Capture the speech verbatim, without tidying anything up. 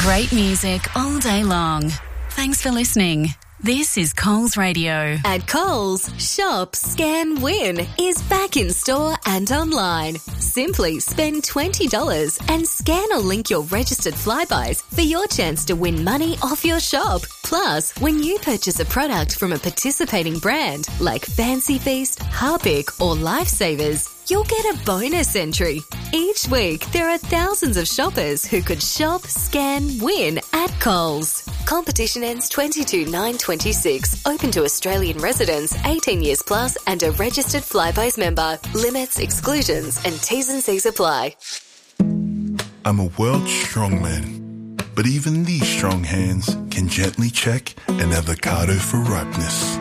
Great music all day long. Thanks for listening. This is Coles Radio. At Coles, Shop, Scan, Win is back in store and online. Simply spend twenty dollars and scan or link your registered Flybuys for your chance to win money off your shop. Plus, when you purchase a product from a participating brand like Fancy Feast, Harpic or Lifesavers, you'll get a bonus entry. Each week, there are thousands of shoppers who could shop, scan, win at Coles. Competition ends twenty-two nine twenty-six. Open to Australian residents, eighteen years plus and a registered Flybuys member. Limits, exclusions and T's and C's apply. I'm a world strongman, but even these strong hands can gently check an avocado for ripeness.